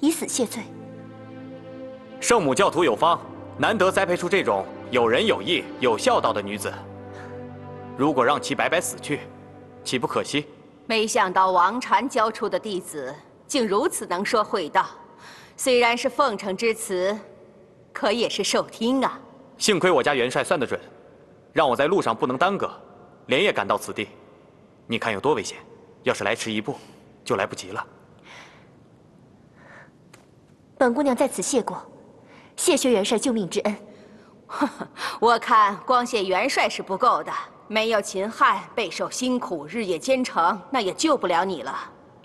以死谢罪。 圣母教徒有方，难得栽培出这种有仁有义、有孝道的女子。如果让其白白死去，岂不可惜？ 没想到王禅教出的弟子竟如此能说会道，虽然是奉承之词，可也是受听啊。 幸亏我家元帅算得准，让我在路上不能耽搁，连夜赶到此地。你看有多危险？要是来迟一步，就来不及了。 本姑娘在此谢过，谢薛元帅救命之恩。 我看光谢元帅是不够的，没有秦汉备受辛苦，日夜兼程，那也救不了你了。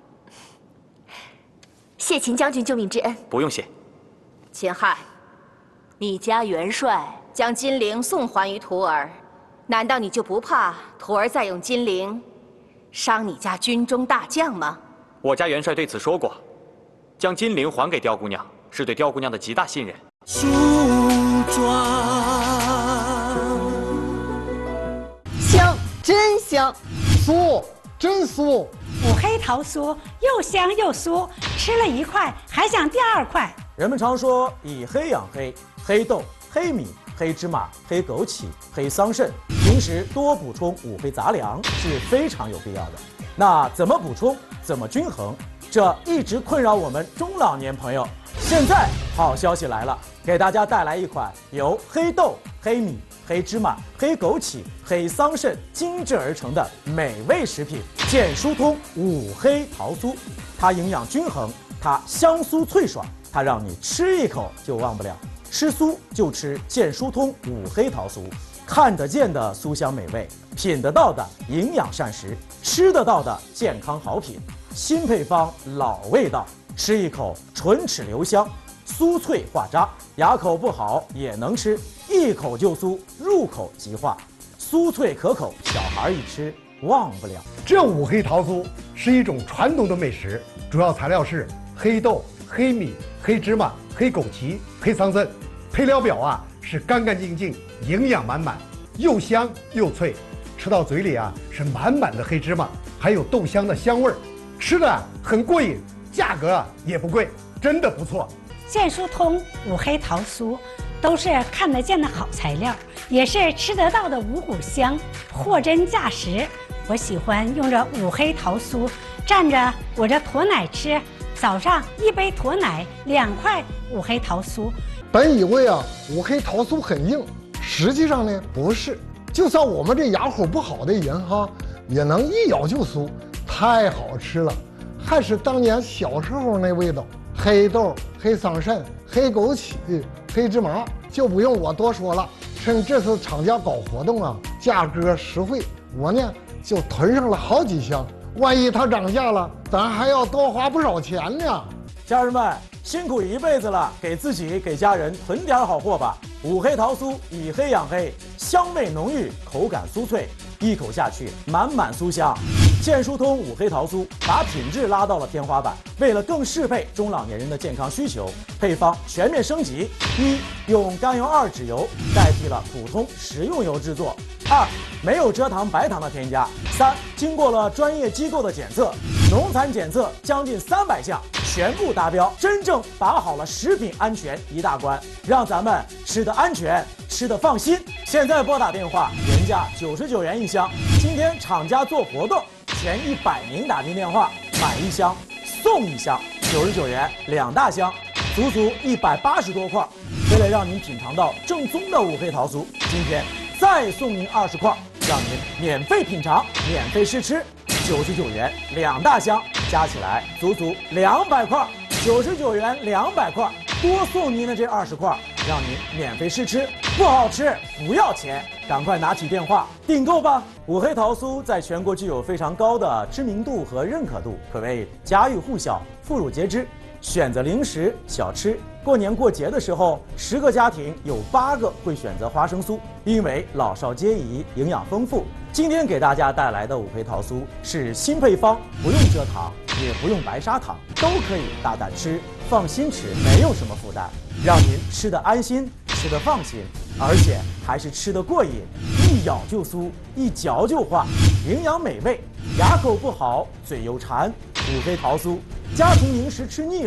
谢秦将军救命之恩。 不用谢。 秦汉，你家元帅将金陵送还于徒儿，难道你就不怕徒儿再用金陵伤你家军中大将吗？ 我家元帅对此说过，将金陵还给刁姑娘，是对刁姑娘的极大信任。 梳妆香，真香；酥，真酥。 五黑桃酥又香又酥，吃了一块还想第二块。 人们常说以黑养黑，黑豆、黑米、黑芝麻、黑枸杞、黑桑葚，平时多补充五黑杂粮是非常有必要的。那怎么补充，怎么均衡，这一直困扰我们中老年朋友。现在好消息来了，给大家带来一款由黑豆、黑米、黑芝麻、黑枸杞、黑桑葚精制而成的美味食品——健疏通五黑桃酥。它营养均衡，它香酥脆爽，它让你吃一口就忘不了。吃酥就吃健疏通五黑桃酥，看得见的酥香美味，品得到的营养膳食，吃得到的健康好品。新配方，老味道，吃一口唇齿留香，酥脆化渣，牙口不好也能吃，一口就酥，入口即化，酥脆可口，小孩一吃忘不了。 这五黑桃酥是一种传统的美食，主要材料是黑豆、黑米、黑芝麻、黑枸杞、黑桑葚。配料表啊是干干净净，营养满满，又香又脆，吃到嘴里啊是满满的黑芝麻，还有豆香的香味儿，吃的很过瘾，价格也不贵，真的不错。 健疏通五黑桃酥都是看得见的好材料，也是吃得到的五谷香，货真价实。我喜欢用这五黑桃酥蘸着我这驼奶吃，早上一杯驼奶，2块五黑桃酥。 本以为啊五黑桃酥很硬，实际上呢不是，就算我们这牙口不好的人哈，也能一咬就酥，太好吃了，还是当年小时候那味道。黑豆、黑桑葚、黑枸杞、黑芝麻就不用我多说了。趁这次厂家搞活动啊，价格实惠，我呢就囤上了好几箱。万一它涨价了，咱还要多花不少钱呢。 家人们辛苦一辈子了，给自己给家人囤点好货吧。五黑桃酥以黑养黑，香味浓郁，口感酥脆，一口下去满满酥香。健疏通五黑桃酥把品质拉到了天花板，为了更适配中老年人的健康需求，配方全面升级：一、用甘油2酯油代替了普通食用油制作；2、没有蔗糖、白糖的添加；3、经过了专业机构的检测，农残检测将近300项，全部达标，真正把好了食品安全一大关，让咱们吃得安全，吃得放心。现在拨打电话，原价99元一箱，今天厂家做活动，前100名打进电话买1箱送1箱，99元2大箱，足足180多块。为了让您品尝到正宗的五黑桃酥，今天再送您20块，让您免费品尝，免费试吃，99元2大箱，加起来足足200块，99元200块，多送您的这20块，让您免费试吃，不好吃不要钱，赶快拿起电话订购吧！五黑桃酥在全国具有非常高的知名度和认可度，可谓家喻户晓、妇孺皆知。选择零食小吃，过年过节的时候，10个家庭有8个会选择花生酥，因为老少皆宜，营养丰富。今天给大家带来的五黑桃酥是新配方，不用蔗糖，也不用白砂糖，都可以大胆吃，放心吃，没有什么负担，让您吃得安心，吃得放心，而且还是吃得过瘾，一咬就酥，一嚼就化，营养美味。牙口不好，嘴又馋，五黑桃酥，家庭零食吃腻了。